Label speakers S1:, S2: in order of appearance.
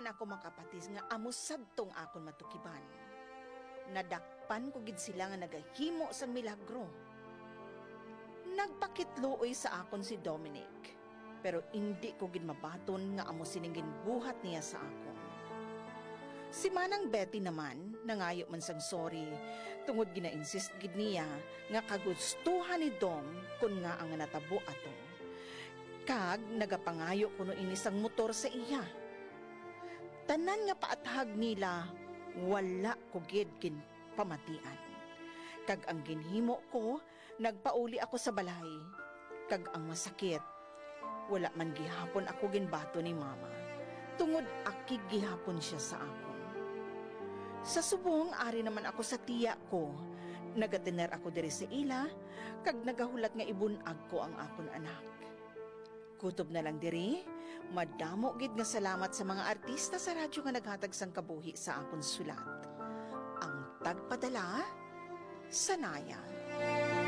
S1: ako makapatis nga amo sadtong akon matukiban. Nadakpan ko gid sila nga nagahimo sang milagro. Nagpakitluoy sa akon si Dominic, pero hindi ko gid mabaton nga amo sininggin buhat niya sa akon. Si Manang Betty naman, nangayo man sang sorry, tungod gina-insist gid niya nga kagustuhan ni Dom kun nga ang natabo ato. Kag nagapangayo kuno ini sang motor sa iya. Tanan nga paathag nila, wala ko gid kin pamatian. Kag ang ginhimo ko, nagpauli ako sa balay. Kag ang masakit, wala man gihapon ako ginbato ni mama. Tungod akig gihapon siya sa akon. Sa subong, ari naman ako sa tiya ko. Nagatiner ako diri sa ila, kag nagahulat nga ibunag ko ang akon anak. Kutob na lang diri, madamo gid nga salamat sa mga artista sa radyo nga naghatag sang kabuhi sa akon sulat. Ang tagpadala, Sanaya.